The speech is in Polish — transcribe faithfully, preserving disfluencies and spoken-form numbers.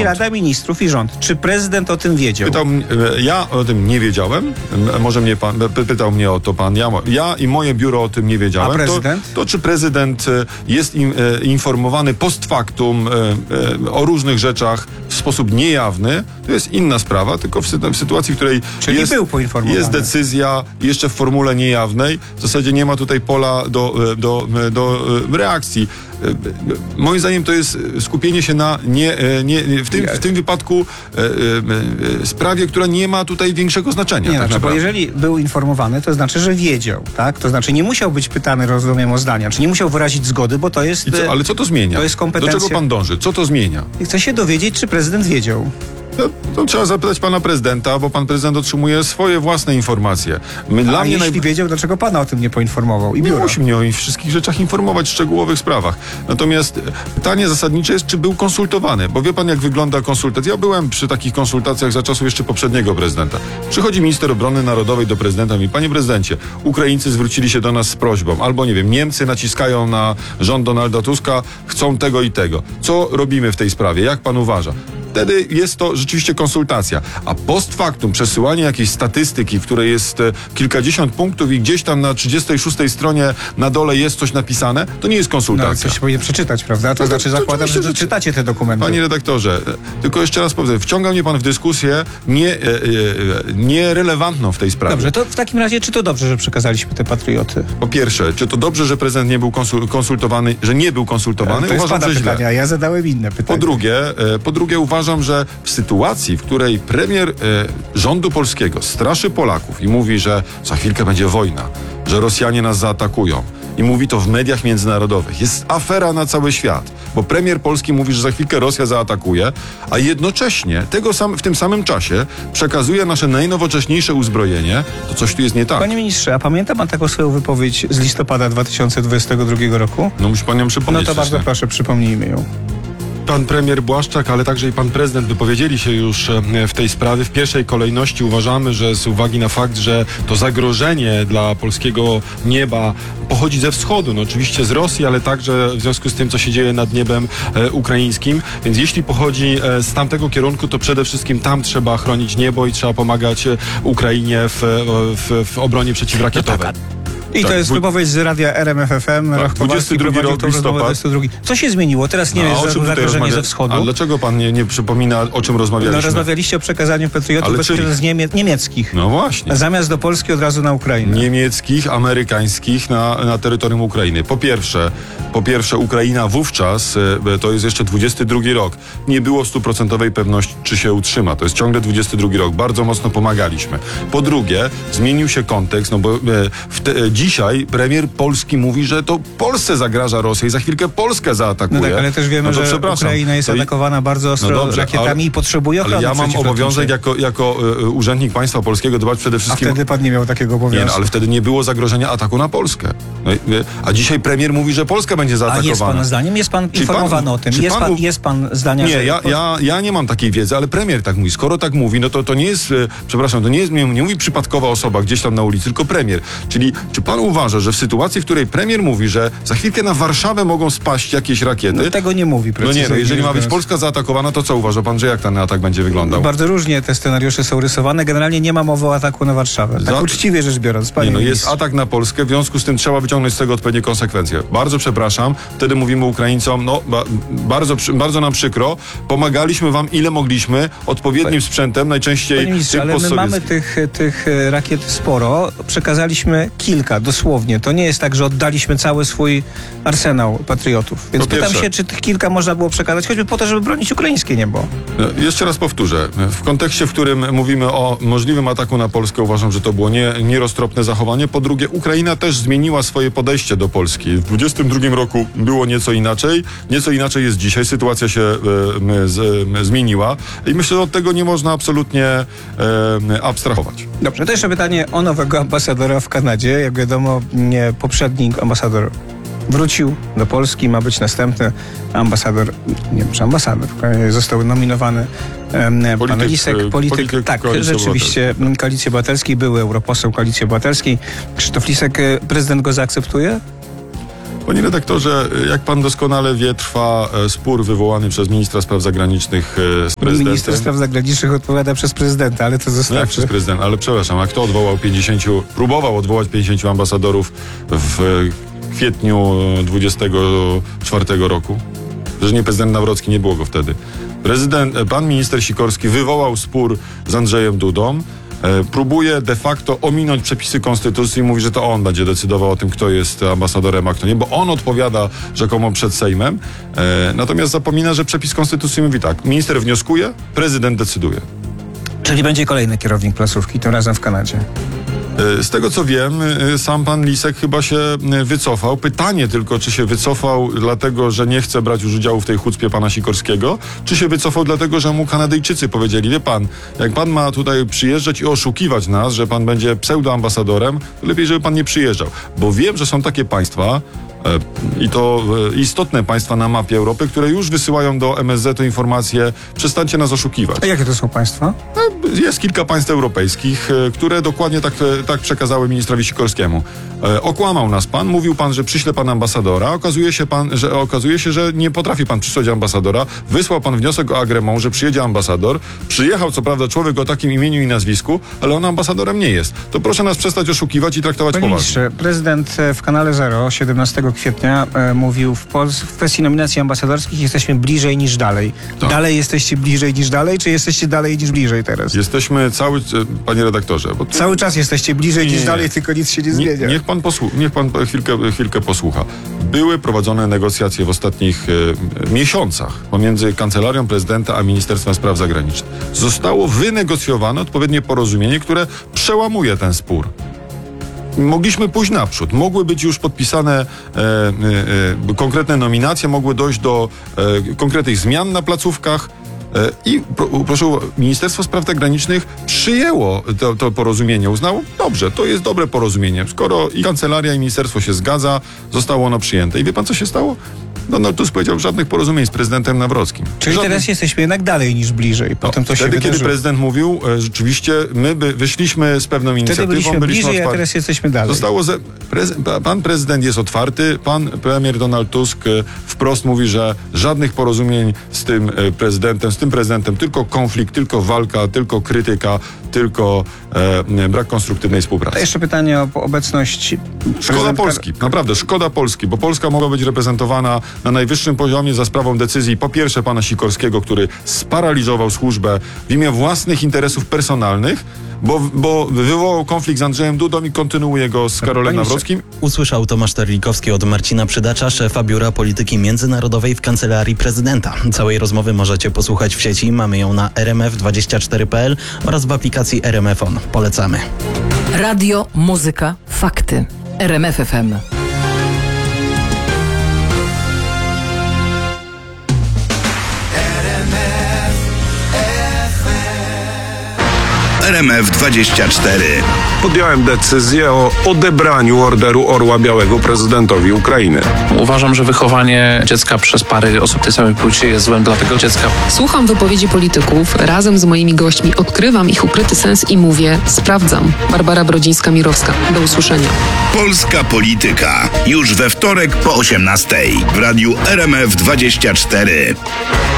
Rada Ministrów i rząd. Czy prezydent o tym wiedział? Pytał, ja o tym nie wiedziałem. Może mnie pan, pytał mnie o to pan. Ja, ja i moje biuro o tym nie wiedziałem. A prezydent? To, to czy prezydent jest im, informowany post factum o różnych rzeczach w sposób niejawny, to jest inna sprawa, tylko w, w sytuacji, w której Czyli jest, był poinformowany. jest decyzja jeszcze w formule niejawnej, w zasadzie nie ma tutaj pola do, do, do reakcji. Moim zdaniem to jest skupienie się na nie, nie, w, tym, w tym wypadku e, e, sprawie, która nie ma tutaj większego znaczenia. Nie, tak znaczy, bo naprawdę. jeżeli był informowany, to znaczy, że wiedział, tak? To znaczy nie musiał być pytany, rozumiem, o zdania, czy nie musiał wyrazić zgody, bo to jest... I co, ale co to zmienia? To jest kompetencja. Do czego pan dąży? Co to zmienia? I chce się dowiedzieć, czy prezydent wiedział. No, to trzeba zapytać pana prezydenta, bo pan prezydent otrzymuje swoje własne informacje. My, A dla mnie jeśli naj... wiedział, dlaczego pana o tym nie poinformował? I Nie biuro. musi mnie o wszystkich rzeczach informować, w szczegółowych sprawach. Natomiast pytanie zasadnicze jest, czy był konsultowany. Bo wie pan, jak wygląda konsultacja. Ja byłem przy takich konsultacjach za czasów jeszcze poprzedniego prezydenta. Przychodzi minister obrony narodowej do prezydenta i mówi: panie prezydencie, Ukraińcy zwrócili się do nas z prośbą. Albo, nie wiem, Niemcy naciskają na rząd Donalda Tuska, chcą tego i tego. Co robimy w tej sprawie? Jak pan uważa? Wtedy jest to rzeczywiście konsultacja. A post factum, przesyłanie jakiejś statystyki, w której jest e, kilkadziesiąt punktów i gdzieś tam na trzydziestej szóstej stronie na dole jest coś napisane, to nie jest No, konsultacja. coś powinien przeczytać, prawda? To No, znaczy to zakładam, oczywiście, że że- czytacie te dokumenty. Panie redaktorze, e, tylko jeszcze raz powiem, wciąga mnie pan w dyskusję nie, e, e, nierelewantną w tej sprawie. Dobrze, to w takim razie, czy to dobrze, że przekazaliśmy te patrioty? Po pierwsze, czy to dobrze, że prezydent nie był konsul- konsultowany, że nie był konsultowany? To jest Uważam, pana że źle. pytania, ja zadałem inne pytanie. Po drugie, e, po drugie uważam, że w sytuacji, w której premier e, rządu polskiego straszy Polaków i mówi, że za chwilkę będzie wojna, że Rosjanie nas zaatakują i mówi to w mediach międzynarodowych, jest afera na cały świat, bo premier polski mówi, że za chwilkę Rosja zaatakuje, a jednocześnie tego sam, w tym samym czasie przekazuje nasze najnowocześniejsze uzbrojenie, to coś tu jest nie tak. Panie ministrze, a pamięta pan taką swoją wypowiedź z listopada dwa tysiące dwudziestego drugiego roku? No musi pan ją No przypomnieć. to bardzo wcześniej. proszę, przypomnijmy ją. Pan premier Błaszczak, ale także i pan prezydent wypowiedzieli się już e, w tej sprawie. W pierwszej kolejności uważamy, że z uwagi na fakt, że to zagrożenie dla polskiego nieba pochodzi ze wschodu, no oczywiście z Rosji, ale także w związku z tym, co się dzieje nad niebem e, ukraińskim. Więc jeśli pochodzi e, z tamtego kierunku, to przede wszystkim tam trzeba chronić niebo i trzeba pomagać e, Ukrainie w, e, w, w obronie przeciwrakietowej. I Tak, to jest dwu- wypowiedź z radia R M F F M. Tak, Rok Kowalski dwudziesty drugi prowadził rok, tą rozmowę, listopad. dwudziesty drugi. Co się zmieniło? Teraz nie No, a jest o czym tutaj zagrożenie rozmawia- ze wschodu. A dlaczego pan nie, nie przypomina, o czym No, rozmawialiśmy? rozmawialiście o przekazaniu patriotów Ale bezpośrednio czyli- z niemie niemieckich. No właśnie. Zamiast do Polski od razu na Ukrainę. Niemieckich, amerykańskich na, na terytorium Ukrainy. Po pierwsze, po pierwsze Ukraina wówczas, e, to jest jeszcze dwudziesty drugi rok, nie było stuprocentowej pewności, czy się utrzyma. To jest ciągle dwudziesty drugi rok. Bardzo mocno pomagaliśmy. Po drugie, zmienił się kontekst, no bo e, w te, e, dzisiaj premier polski mówi, że to Polsce zagraża Rosja i za chwilkę Polskę zaatakuje. No tak, ale też wiemy, no to że przepraszam. Ukraina jest To i- atakowana bardzo ostro No dobrze, rakietami ale- i potrzebuje ochrony Ale ja mam przeciwlotniczej. obowiązek jako, jako e, urzędnik państwa polskiego dbać przede A wszystkim... wtedy pan nie miał takiego Nie, obowiązku. no, ale wtedy nie było zagrożenia ataku na Polskę. No, i- a dzisiaj premier mówi, że Polska będzie A zaatakowana. jest pana zdaniem? Jest pan Czy informowany pan- o tym? czy Jest pan- pan, jest pan zdania, Nie, że... ja, ja, ja nie mam takiej wiedzy, ale premier tak mówi. Skoro tak mówi, no to to nie jest, e, przepraszam, to nie jest, nie, nie mówi przypadkowa osoba gdzieś tam na ulicy, tylko premier. Czyli czy pan uważa, że w sytuacji, w której premier mówi, że za chwilkę na Warszawę mogą spaść jakieś rakiety, No, tego nie mówi no nie, precyzyjnie. no jeżeli ma być rzecz Polska zaatakowana, to co uważa pan, że jak ten atak będzie wyglądał? Bardzo różnie te scenariusze są rysowane. Generalnie nie ma mowy o ataku na Warszawę. Tak Za- uczciwie rzecz biorąc, panie Nie, no jest ministrze. atak na Polskę, w związku z tym trzeba wyciągnąć z tego odpowiednie konsekwencje. Bardzo przepraszam, wtedy mówimy Ukraińcom, no ba, bardzo, przy- bardzo nam przykro, pomagaliśmy wam ile mogliśmy, odpowiednim sprzętem, najczęściej Panie ministrze, tych ale my mamy postsowieckich. tych, tych e, rakiet sporo. Przekazaliśmy kilka, dosłownie. To nie jest tak, że oddaliśmy cały swój arsenał patriotów. Więc Po pytam pierwsze- się, czy tych kilka można było przekazać, choćby po to, żeby bronić ukraińskie niebo. No, jeszcze raz powtórzę, w kontekście, w którym mówimy o możliwym ataku na Polskę, uważam, że to było nie, nieroztropne zachowanie. Po drugie, Ukraina też zmieniła swoje podejście do Polski. W dwudziestym drugim roku było nieco inaczej, nieco inaczej jest dzisiaj. Sytuacja się e, z, e, zmieniła i myślę, że od tego nie można absolutnie e, abstrahować. Dobrze, to jeszcze pytanie o nowego ambasadora w Kanadzie. Jak wiadomo, nie, poprzedni ambasador wrócił do Polski, ma być następny ambasador, nie wiem, czy ambasador, został nominowany em, pan Polityk, Lisek, e, polityk, polityk tak, Koalicji rzeczywiście, Koalicji Obywatelskiej, były europoseł Koalicji Obywatelskiej. Krzysztof Lisek, e, prezydent go zaakceptuje? Panie redaktorze, jak pan doskonale wie, trwa e, spór wywołany przez ministra spraw zagranicznych e, z prezydentem. Minister spraw zagranicznych odpowiada przez prezydenta, ale to No jak zostawmy. przez prezydent, ale przepraszam, a kto odwołał pięćdziesięciu, próbował odwołać pięćdziesięciu ambasadorów w kwietniu dwudziestego czwartego roku? Że nie prezydent Nawrocki, nie było go wtedy. Prezydent, pan minister Sikorski wywołał spór z Andrzejem Dudą. E, próbuje de facto ominąć przepisy konstytucji i mówi, że to on będzie decydował o tym, kto jest ambasadorem, a kto nie, bo on odpowiada rzekomo przed Sejmem. E, natomiast zapomina, że przepis konstytucji mówi tak: minister wnioskuje, prezydent decyduje. Czyli będzie kolejny kierownik placówki, tym razem w Kanadzie. Z tego co wiem, sam pan Lisek chyba się wycofał. Pytanie tylko, czy się wycofał dlatego, że nie chce brać już udziału w tej chucpie pana Sikorskiego, czy się wycofał dlatego, że mu Kanadyjczycy powiedzieli: wie pan, jak pan ma tutaj przyjeżdżać i oszukiwać nas, że pan będzie pseudoambasadorem, to lepiej, żeby pan nie przyjeżdżał. Bo wiem, że są takie państwa, i to istotne państwa na mapie Europy, które już wysyłają do M S Z-u informacje: przestańcie nas oszukiwać. A jakie to są państwa? Jest kilka państw europejskich, które dokładnie tak, tak przekazały ministrowi Sikorskiemu. E, okłamał nas pan, mówił pan, że przyśle pan ambasadora, okazuje się, pan, że, okazuje się, że nie potrafi pan przysłać ambasadora, wysłał pan wniosek o agrement, że przyjedzie ambasador, przyjechał co prawda człowiek o takim imieniu i nazwisku, ale on ambasadorem nie jest. To proszę nas przestać oszukiwać i traktować Panie poważnie. ministrze, prezydent w kanale Zero siedemnastego kwietnia e, mówił w, Pols- w kwestii nominacji ambasadorskich: jesteśmy bliżej niż dalej. Tak. Dalej jesteście bliżej niż dalej, czy jesteście dalej niż bliżej teraz? Jesteśmy cały... Panie redaktorze... Bo tu... Cały czas jesteście bliżej Nie, niż nie. dalej, tylko nic się nie Nie, zmienia. niech pan, posłu- niech pan chwilkę, chwilkę posłucha. Były prowadzone negocjacje w ostatnich e, miesiącach pomiędzy Kancelarią Prezydenta a Ministerstwem Spraw Zagranicznych. Zostało wynegocjowane odpowiednie porozumienie, które przełamuje ten spór. Mogliśmy pójść naprzód. Mogły być już podpisane e, e, e, konkretne nominacje, mogły dojść do e, konkretnych zmian na placówkach. E, I pro, proszę, Ministerstwo Spraw Zagranicznych przyjęło to, to porozumienie, uznało: dobrze, to jest dobre porozumienie. Skoro i kancelaria, i ministerstwo się zgadza, zostało ono przyjęte. I wie pan, co się stało? Donald Tusk powiedział: żadnych porozumień z prezydentem Nawrockim. Czyli Żadnych. teraz jesteśmy jednak dalej niż bliżej. Potem to się Wtedy, kiedy wydarzyło. prezydent mówił, e, rzeczywiście my by wyszliśmy z pewną Wtedy inicjatywą, byliśmy bliżej, a otwarci. teraz jesteśmy dalej. Zostało ze, prez, pan prezydent jest otwarty, pan premier Donald Tusk e, wprost mówi, że żadnych porozumień z tym e, prezydentem, z tym prezydentem, tylko konflikt, tylko walka, tylko krytyka, tylko e, brak konstruktywnej To współpracy. jeszcze pytanie o obecność Szkoda prezydenta- Polski, naprawdę szkoda Polski, bo Polska mogła być reprezentowana na najwyższym poziomie za sprawą decyzji, po pierwsze, pana Sikorskiego, który sparaliżował służbę w imię własnych interesów personalnych, bo, bo wywołał konflikt z Andrzejem Dudą i kontynuuje go z Karolem Panie Nawrockim. Usłyszał Tomasz Terlikowski od Marcina Przydacza, szefa Biura Polityki Międzynarodowej w Kancelarii Prezydenta. Całej rozmowy możecie posłuchać w sieci. Mamy ją na r m f dwadzieścia cztery kropka p l oraz w aplikacji R M F On. Polecamy. Radio, muzyka, fakty. R M F F M. R M F dwadzieścia cztery. Podjąłem decyzję o odebraniu Orderu Orła Białego prezydentowi Ukrainy. Uważam, że wychowanie dziecka przez pary osób tej samej płci jest złem dla tego dziecka. Słucham wypowiedzi polityków, razem z moimi gośćmi odkrywam ich ukryty sens i mówię: sprawdzam. Barbara Brodzińska-Mirowska. Do usłyszenia. Polska polityka. Już we wtorek po osiemnastej w radiu R M F dwadzieścia cztery.